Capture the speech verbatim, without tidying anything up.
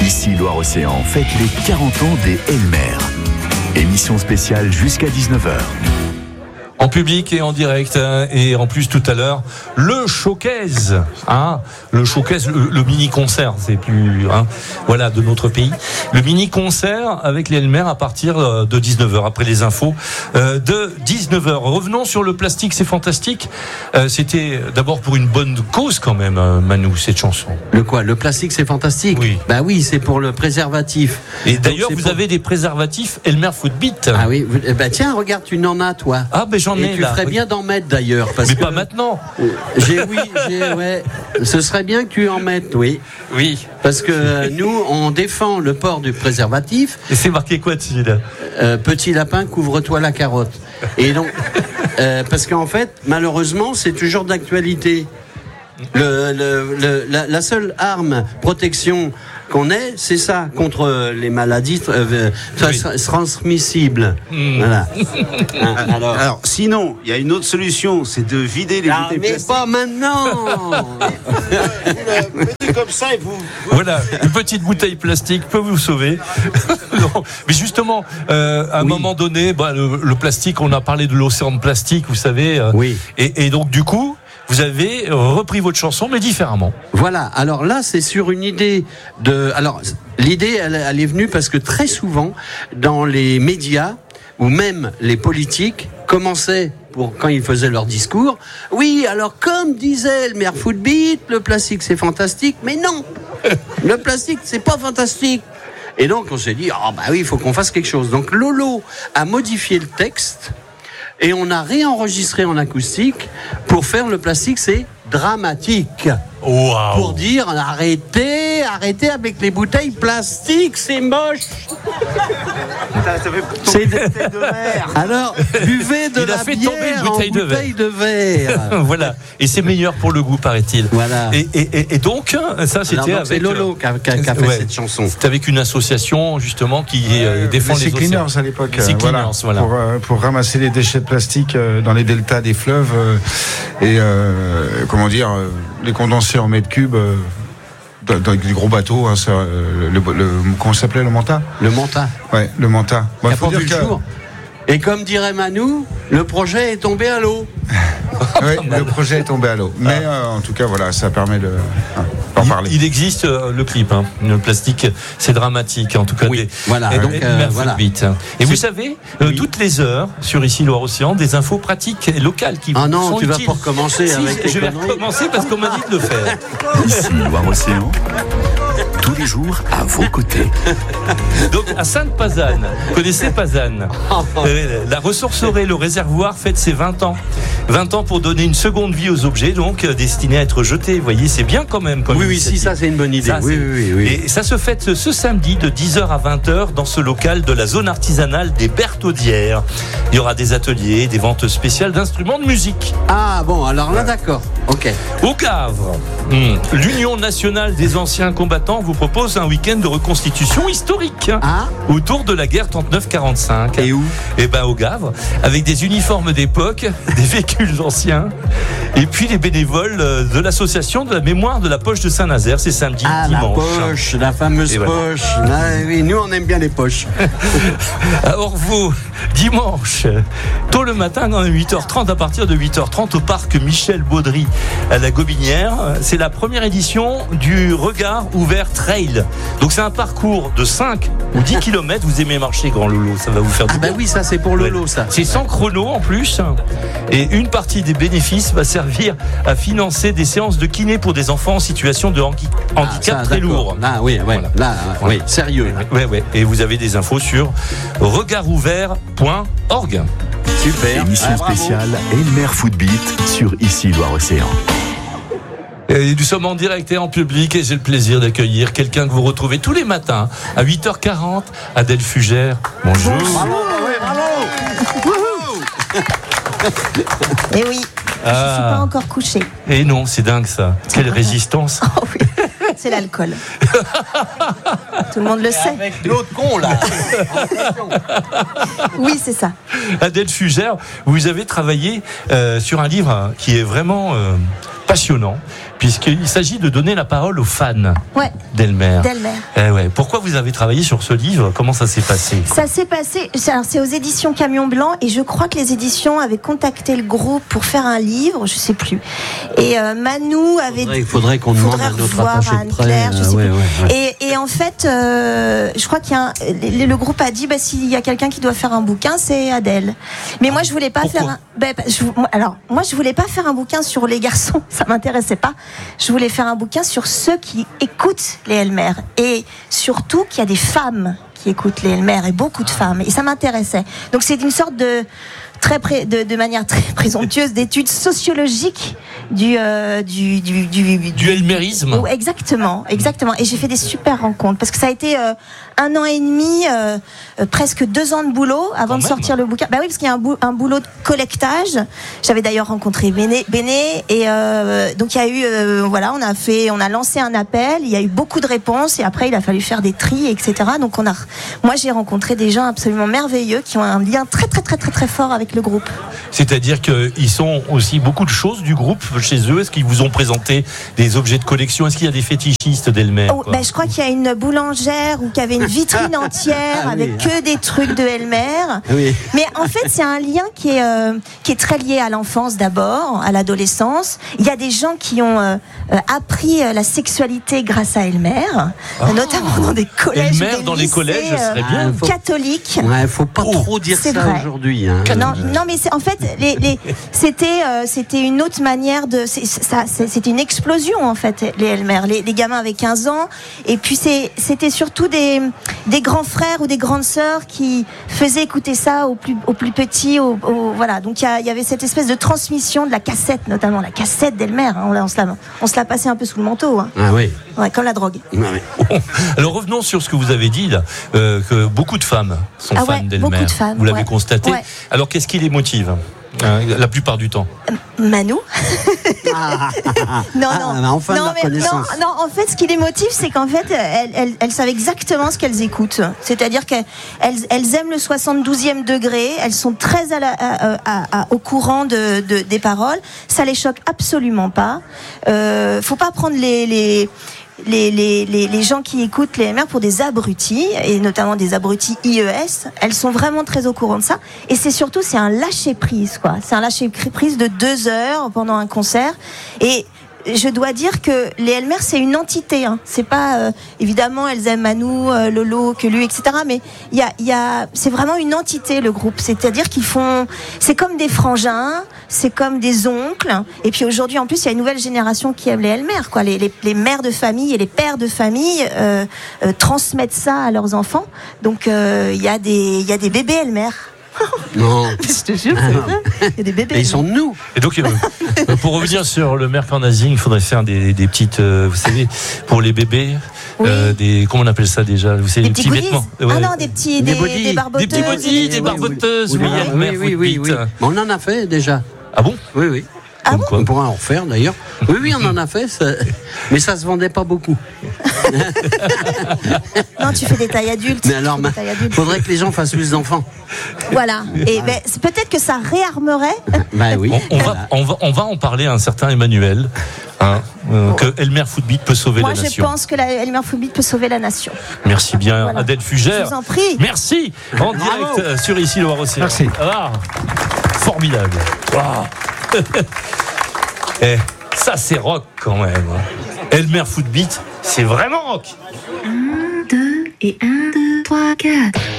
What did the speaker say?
Ici Loire-Océan, fête les quarante ans des Elmer. Émission spéciale jusqu'à dix-neuf heures. En public et en direct, hein, et en plus tout à l'heure, le showcase, hein, le showcase, le, le mini-concert, c'est plus, hein, voilà, de notre pays. Le mini-concert avec les Elmer à partir de dix-neuf heures, après les infos euh, de dix-neuf heures. Revenons sur le plastique, c'est fantastique. Euh, c'était d'abord pour une bonne cause quand même, euh, Manu, cette chanson. Le quoi ? Le plastique, c'est fantastique ? Oui. Bah oui, c'est pour le préservatif. Et d'ailleurs, Donc, vous pour... avez des préservatifs Elmer Footbeat. Ah oui, bah tiens, regarde, tu n'en as, toi. Ah ben j'en ai Et tu là. ferais bien d'en mettre d'ailleurs. Parce Mais que pas maintenant. J'ai, oui, j'ai, ouais. Ce serait bien que tu en mettes, oui. Oui. Parce que euh, nous, on défend le port du préservatif. Et c'est marqué quoi dessus là ? euh, Petit lapin, couvre-toi la carotte. Et donc, euh, parce qu'en fait, malheureusement, c'est toujours d'actualité. Le, le, le, la, la seule arme protection qu'on ait, c'est ça, contre les maladies euh, oui. transmissibles. Mmh. Voilà. Hein, alors, alors, sinon, il y a une autre solution, c'est de vider les ah, bouteilles mais plastiques. pas maintenant. Vous le mettez comme ça et vous... Voilà, une petite bouteille plastique peut vous sauver. Non, mais justement, euh, à un oui. moment donné, bah, le, le plastique, on a parlé de l'océan de plastique, vous savez. Euh, oui. Et, et donc, du coup, vous avez repris votre chanson, mais différemment. Voilà. Alors là, c'est sur une idée de. Alors, l'idée, elle, elle est venue parce que très souvent, dans les médias ou même les politiques commençaient, pour quand ils faisaient leur discours, oui, alors comme disait Elmer Footbeat, le plastique c'est fantastique, mais non, le plastique c'est pas fantastique. Et donc on s'est dit, ah oh, bah oui, il faut qu'on fasse quelque chose. Donc Lolo a modifié le texte. Et on a réenregistré en acoustique pour faire le plastique, c'est dramatique. Wow. Pour dire arrêtez, arrêtez avec les bouteilles plastiques, c'est moche. C'est de, de verre. Alors buvez de Il la a fait bière tomber une bouteille en de bouteille de verre. Voilà. Et c'est meilleur pour le goût, paraît-il. Voilà. Et, et, et donc, ça c'était Alors, donc, avec. C'est Lolo qui a, qui a, qui a fait ouais. cette chanson. C'est avec une association justement qui euh, défend les, les océans. à l'époque. Euh, voilà, voilà. Pour, euh, pour ramasser les déchets de plastique euh, dans les deltas des fleuves euh, et euh, comment dire, euh, les condenser en mètres cubes. Euh, Dans des gros bateaux, hein, ça, le, le, le, comment ça s'appelait, le Manta ? Le Manta. Ouais, le Manta. Bon, faut dire que... jour. Et comme dirait Manu, le projet est tombé à l'eau. Oui, le projet est tombé à l'eau. Mais euh, en tout cas, voilà, ça permet de hein, d'en il, parler. Il existe euh, le clip, hein. Le plastique, c'est dramatique, en tout cas. Oui, des, voilà. Et, donc, euh, voilà. Et c'est... vous savez, euh, oui. toutes les heures, sur Ici Loire-Océan, des infos pratiques et locales qui ah non, sont tu utiles. vas pas recommencer si, avec je vais conneries. recommencer parce qu'on m'a dit de le faire. Ici Loire-Océan, tous les jours à vos côtés. Donc à Sainte-Pazanne, vous connaissez Pazanne, euh, la ressourcerie, le réservoir fête ses vingt ans. vingt ans pour donner une seconde vie aux objets, donc euh, destinés à être jetés. Vous voyez, c'est bien quand même. Comme oui, oui, si, ça c'est une bonne idée. Ça, oui, oui, oui, oui. Et ça se fête ce, ce samedi de dix heures à vingt heures dans ce local de la zone artisanale des Berthaudières. Il y aura des ateliers, des ventes spéciales d'instruments de musique. Ah bon, alors là d'accord, ok. Au Gavre, hum, l'Union nationale des anciens combattants vous propose un week-end de reconstitution historique ah. autour de la guerre trente-neuf quarante-cinq. Et où ? Eh ben au Gavre, avec des uniformes d'époque, des véhicules anciens, et puis les bénévoles de l'association de la mémoire de la poche de Saint-Nazaire. C'est samedi, ah, dimanche. La poche, la fameuse voilà. poche. Ah, oui, nous on aime bien les poches. À Orvaux, dimanche, tôt le matin, dans huit heures trente, à partir de huit heures trente, au parc Michel Baudry à la Gobinière. C'est la première édition du Regard Ouvert Trail. Donc c'est un parcours de cinq ou dix kilomètres. Vous aimez marcher, grand Lolo, ça va vous faire du ah bien. Ah bah oui, ça c'est pour Lolo, ça. C'est sans chrono en plus. Et une partie des bénéfices va servir à financer des séances de kiné pour des enfants en situation de handicap ah, ça, très lourd. Ah oui, ouais, voilà. Là, voilà. oui, sérieux. Ouais, ouais. Et vous avez des infos sur regard ouvert point org. Super. Émission ah, spéciale Elmer Footbeat sur Ici Loire-Océan. Et nous sommes en direct et en public et j'ai le plaisir d'accueillir quelqu'un que vous retrouvez tous les matins à huit heures quarante, Adèle Fugère. Bonjour. Bravo, ouais, bravo. Eh oui, ah. je ne suis pas encore couchée. Et non, c'est dingue ça. Quelle résistance. Oh oui, c'est l'alcool. Tout le monde le sait. Avec l'autre con là. Oui, c'est ça. Adèle Fugère, vous avez travaillé euh, sur un livre qui est vraiment... Euh, passionnant, puisqu'il s'agit de donner la parole aux fans ouais. d'Elmer. d'Elmer. Eh ouais. Pourquoi vous avez travaillé sur ce livre ? Comment ça s'est passé ? Ça s'est passé, alors c'est aux éditions Camion Blanc, et je crois que les éditions avaient contacté le groupe pour faire un livre, je sais plus. Et euh, Manou avait... Il faudrait qu'on demande à notre attaché de presse. Claire, je sais ouais, plus. Ouais, ouais. Et, et en fait, euh, je crois qu'il y a un, le, le groupe a dit, bah, s'il y a quelqu'un qui doit faire un bouquin, c'est Adèle. Mais moi, je voulais pas Pourquoi ? faire un... Bah, je, alors, moi, je voulais pas faire un bouquin sur les garçons, ça m'intéressait pas. Je voulais faire un bouquin sur ceux qui écoutent les Elmer. Et surtout qu'il y a des femmes qui écoutent les Elmer, et beaucoup de femmes. Et ça m'intéressait. Donc c'est une sorte de... Très pré, de, de manière très présomptueuse d'études sociologiques du euh, du du du, du, du elmérisme. Oh, exactement, exactement. Et j'ai fait des super rencontres parce que ça a été euh, un an et demi, euh, euh, presque deux ans de boulot avant Quand de même. sortir le bouquin. Bah oui, parce qu'il y a un, bou- un boulot de collectage. J'avais d'ailleurs rencontré Béné, Béné et euh, donc il y a eu euh, voilà, on a fait, on a lancé un appel. Il y a eu beaucoup de réponses et après il a fallu faire des tris, et cetera. Donc on a, moi j'ai rencontré des gens absolument merveilleux qui ont un lien très très très très très fort avec le groupe. C'est-à-dire qu'ils sont aussi beaucoup de choses du groupe chez eux. Est-ce qu'ils vous ont présenté des objets de collection ? Est-ce qu'il y a des fétichistes d'Elmer ? Oh, ben, je crois qu'il y a une boulangère où il y avait une vitrine entière Ah oui. avec que des trucs de Elmer. Oui. Mais en fait, c'est un lien qui est, euh, qui est très lié à l'enfance d'abord, à l'adolescence. Il y a des gens qui ont euh, euh, appris euh, la sexualité grâce à Elmer, Ah. notamment dans des collèges, Elmer ou des dans les lycées, collèges, ce serait euh, bien. faut- catholiques. Ouais, faut pas Oh, trop dire c'est ça vrai. aujourd'hui. Hein. Non, non, mais c'est, en fait, les, les, c'était, euh, c'était une autre manière de. C'est, ça, c'est, c'était une explosion en fait, les Elmer. Les, les gamins avaient quinze ans, et puis c'est, c'était surtout des, des grands frères ou des grandes sœurs qui faisaient écouter ça aux plus, aux plus petits. Aux, aux- voilà, donc il y, a- il y avait cette espèce de transmission de la cassette, notamment la cassette d'Elmer. Hein, on, la- on se la, on se l'a passé un peu sous le manteau, hein. Ah oui. Ouais, comme la drogue. Ah oui. Bon. Alors revenons sur ce que vous avez dit là, euh, que beaucoup de femmes sont Ah fans ouais, d'Elmer. beaucoup de femmes, Vous l'avez ouais. constaté. Ouais. Alors qu'est-ce qui les motive hein, la plupart du temps? Manou. Ah, Non, ah, non. bah, enfin de non, la mais, non, reconnaissance. non, en fait, ce qui les motive, c'est qu'en fait, elles, elles, elles savent exactement ce qu'elles écoutent. C'est-à-dire qu'elles elles, elles aiment le soixante-douzième degré, elles sont très à la, à, à, à, au courant de, de, des paroles. Ça les choque absolument pas. Euh, faut pas prendre les... les Les, les, les, les gens qui écoutent les M R pour des abrutis, et notamment des abrutis I E S, elles sont vraiment très au courant de ça. Et c'est surtout, c'est un lâcher-prise, quoi. C'est un lâcher-prise de deux heures pendant un concert. Et je dois dire que les Elmer, c'est une entité. Hein. C'est pas euh, évidemment elles aiment Manou, euh, Lolo, Quelu, et cetera. Mais il y a, il y a, c'est vraiment une entité le groupe. C'est-à-dire qu'ils font, c'est comme des frangins, c'est comme des oncles. Et puis aujourd'hui, en plus, il y a une nouvelle génération qui aime les Elmer, quoi. Les, les, les mères de famille et les pères de famille euh, euh, transmettent ça à leurs enfants. Donc euh, il y a des, il y a des bébés Elmer. Non. Je te jure, c'est vrai. Il y a des bébés. Mais ils sont de nous. Et donc, euh, pour revenir sur le merchandising, il faudrait faire des, des petites, euh, vous savez, pour les bébés, Oui. euh, des, comment on appelle ça déjà? Vous savez, Des petits goodies. vêtements. Ah Ouais. non, des petits, Des des, bodys. des barboteuses. Des petits bodys, des oui, barboteuses, Oui, oui, oui, Elmer oui, oui, oui, Footbeat. oui. Mais on en a fait déjà. Ah bon? Oui, oui. Ah Comme bon quoi On pourra en refaire d'ailleurs. Oui, oui, on en a fait. Ça... Mais ça se vendait pas beaucoup. Non, tu fais des tailles adultes. Mais Tu alors, fais ma- des tailles adultes. faudrait que les gens fassent plus d'enfants. Voilà. Et ben, c'est peut-être que ça réarmerait. Bah oui. On, on va, on, va, on va en parler à un certain Emmanuel, hein, euh, que Elmer Footbeat peut sauver Moi, la je nation. pense que la Elmer Footbeat peut sauver la nation. Merci bien, Voilà. Adèle Fugère. Je vous en prie. Merci. En direct euh, sur Ici le Loir-Océan. Merci. Ah, formidable. Wow. Eh, ça c'est rock quand même. Elmer Footbeat, c'est vraiment rock. Un, deux et un, deux, trois, quatre.